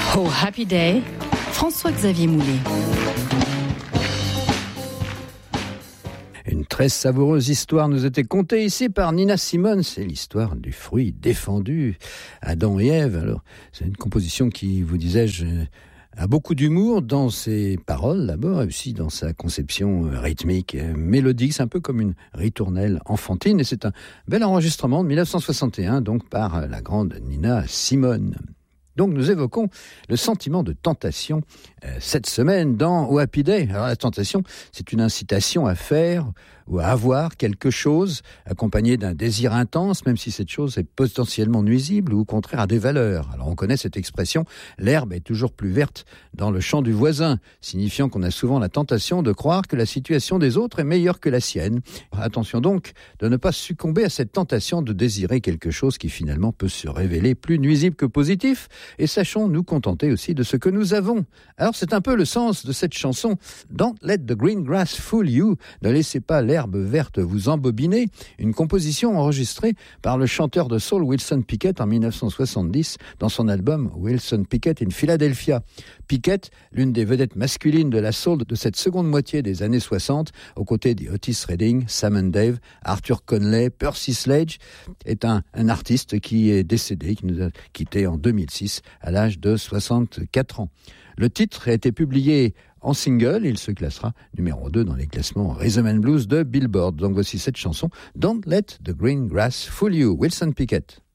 Oh Happy Day, François-Xavier Moulet. Une très savoureuse histoire nous était contée ici par Nina Simone. C'est l'histoire du fruit défendu, Adam et Ève. Alors, c'est une composition qui, vous disais-je, a beaucoup d'humour dans ses paroles d'abord, et aussi dans sa conception rythmique, mélodique. C'est un peu comme une ritournelle enfantine. Et c'est un bel enregistrement de 1961, donc par la grande Nina Simone. Donc nous évoquons le sentiment de tentation cette semaine dans Oh Happy Day. Alors la tentation, c'est une incitation à faire ou à avoir quelque chose accompagné d'un désir intense, même si cette chose est potentiellement nuisible ou au contraire a des valeurs. Alors on connaît cette expression, l'herbe est toujours plus verte dans le champ du voisin, signifiant qu'on a souvent la tentation de croire que la situation des autres est meilleure que la sienne. Attention donc de ne pas succomber à cette tentation de désirer quelque chose qui finalement peut se révéler plus nuisible que positif. Et sachons nous contenter aussi de ce que nous avons. Alors c'est un peu le sens de cette chanson. Don't let the green grass fool you. Ne laissez pas l'herbe verte vous embobiner. Une composition enregistrée par le chanteur de soul Wilson Pickett en 1970 dans son album Wilson Pickett in Philadelphia. Pickett, l'une des vedettes masculines de la soul de cette seconde moitié des années 60, aux côtés d'Otis Redding, Sam & Dave, Arthur Conley, Percy Sledge, est un artiste qui est décédé, qui nous a quittés en 2006 à l'âge de 64 ans. Le titre a été publié en single, il se classera numéro 2 dans les classements Rhythm and Blues de Billboard. Donc voici cette chanson, Don't Let the Green Grass Fool You, Wilson Pickett.